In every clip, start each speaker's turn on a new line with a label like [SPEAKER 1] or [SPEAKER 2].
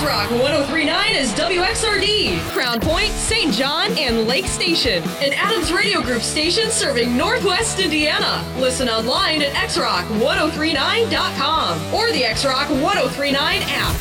[SPEAKER 1] X-Rock 103.9 is WXRD, Crown Point, St. John, and Lake Station. An Adams Radio Group station serving Northwest Indiana. Listen online at xrock1039.com or the X-Rock 1039 app.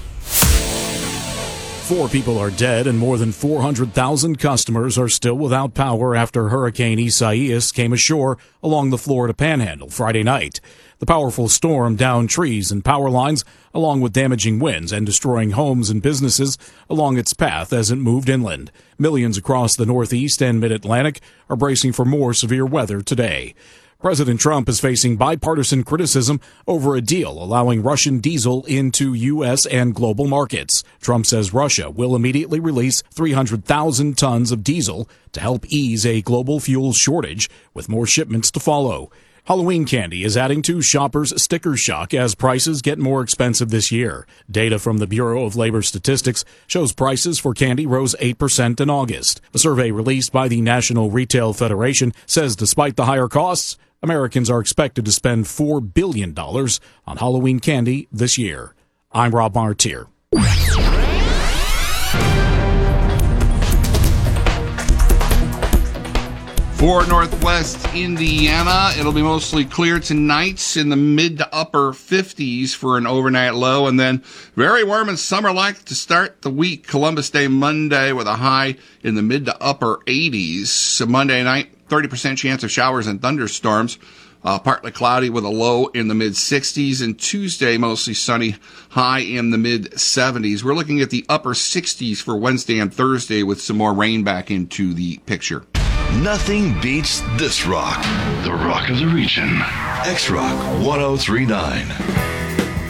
[SPEAKER 2] 4 people are dead and more than 400,000 customers are still without power after Hurricane Isaias came ashore along the Florida Panhandle Friday night. The powerful storm downed trees and power lines, along with damaging winds and destroying homes and businesses along its path as it moved inland. Millions across the Northeast and Mid-Atlantic are bracing for more severe weather today. President Trump is facing bipartisan criticism over a deal allowing Russian diesel into U.S. and global markets. Trump says Russia will immediately release 300,000 tons of diesel to help ease a global fuel shortage, with more shipments to follow. Halloween candy is adding to shoppers' sticker shock as prices get more expensive this year. Data from the Bureau of Labor Statistics shows prices for candy rose 8% in August. A survey released by the National Retail Federation says despite the higher costs, Americans are expected to spend $4 billion on Halloween candy this year. I'm Rob Martier.
[SPEAKER 3] For Northwest Indiana, it'll be mostly clear tonight in the mid to upper 50s for an overnight low, and then very warm and summer-like to start the week. Columbus Day Monday with a high in the mid to upper 80s. So Monday night, 30% chance of showers and thunderstorms. Partly cloudy with a low in the mid-60s, and Tuesday mostly sunny, high in the mid-70s. We're looking at the upper 60s for Wednesday and Thursday with some more rain back into the picture.
[SPEAKER 4] Nothing beats this rock. The rock of the region. X-Rock 1039.